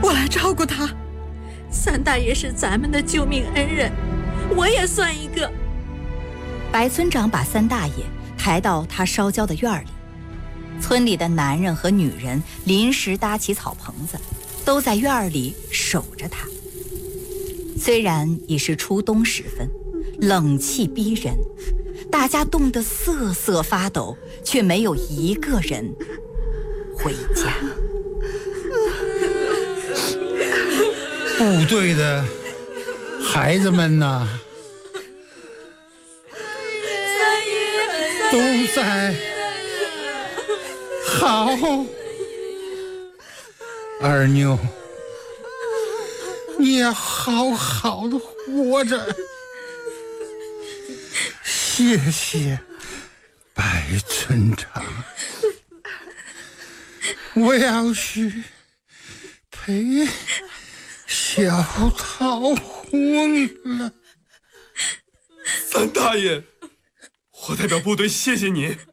我来照顾他。三大爷是咱们的救命恩人，我也算一个。 白村长把三大爷抬到他烧焦的院里，村里的男人和女人临时搭起草棚子，都在院里守着他。虽然已是初冬时分，冷气逼人，大家冻得瑟瑟发抖，却没有一个人回家。 部队的孩子们呐，都在好。二妞，你也好好的活着。谢谢白村长，我要去陪小桃婚了。 三大爷，我代表部队谢谢你。